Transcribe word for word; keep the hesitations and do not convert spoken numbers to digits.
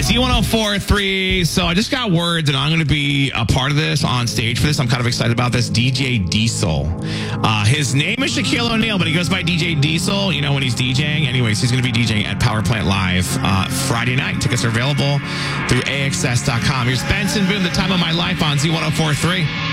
Z one oh four point three. So I just got word that I'm going to be a part of this on stage for this. I'm kind of excited about this. D J Diesel. Uh, his name is Shaquille O'Neal, but he goes by D J Diesel, you know, when he's DJing. Anyways, he's going to be DJing at Power Plant Live uh, Friday night. Tickets are available through A X S dot com. Here's Benson Boone, The Time of My Life on Z one oh four point three.